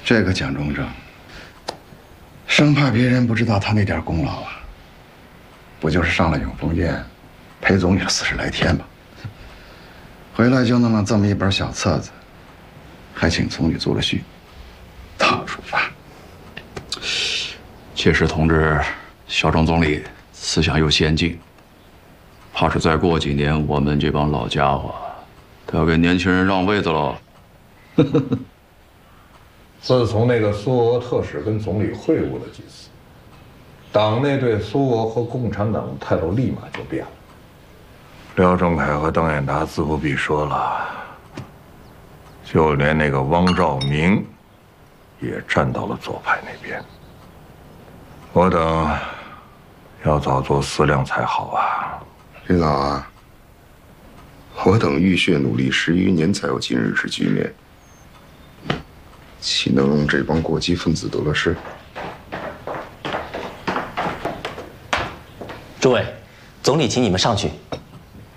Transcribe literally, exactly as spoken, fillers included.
这个蒋中正，生怕别人不知道他那点功劳啊，不就是上了永丰殿，陪总理四十来天吗？回来就弄了这么一本小册子，还请总理做了序，套处罚。 确实，同志，小郑总理思想有先进，怕是再过几年，我们这帮老家伙都要给年轻人让位子了。 自从那个苏俄特使跟总理会晤了几次，党内对苏俄和共产党的态度立马就变了。廖仲恺和邓演达自不必说了，就连那个汪兆铭也站到了左派那边。我等要早做思量才好啊。 领导啊，我等浴血努力十余年才有今日之局面，岂能让这帮过激分子得了势？ 诸位，总理请你们上去。